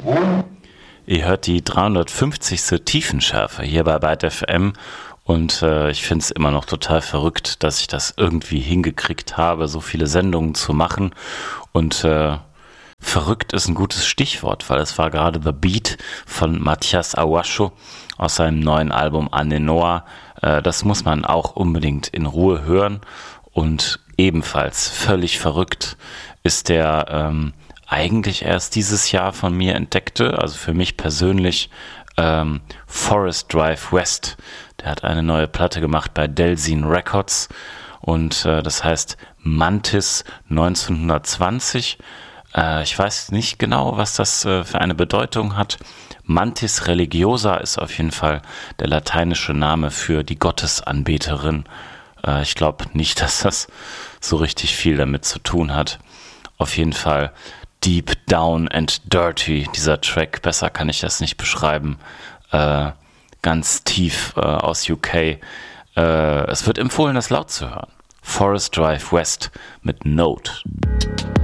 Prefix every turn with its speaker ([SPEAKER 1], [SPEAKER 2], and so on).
[SPEAKER 1] Ihr hört die 350. Tiefenschärfe hier bei Byte FM und ich finde es immer noch total verrückt, dass ich das irgendwie hingekriegt habe, so viele Sendungen zu machen und verrückt ist ein gutes Stichwort, weil es war gerade The Beat von Matthias Awasho aus seinem neuen Album Anenoa. Das muss man auch unbedingt in Ruhe hören und ebenfalls völlig verrückt ist der eigentlich erst dieses Jahr von mir entdeckte, also für mich persönlich, Forest Drive West. Der hat eine neue Platte gemacht bei Delzine Records und das heißt Mantis 1920. Ich weiß nicht genau, was das für eine Bedeutung hat. Mantis religiosa ist auf jeden Fall der lateinische Name für die Gottesanbeterin. Ich glaube nicht, dass das so richtig viel damit zu tun hat. Auf jeden Fall Deep Down and Dirty, dieser Track. Besser kann ich das nicht beschreiben. Ganz tief aus UK. Es wird empfohlen, das laut zu hören. Forest Drive West mit Note.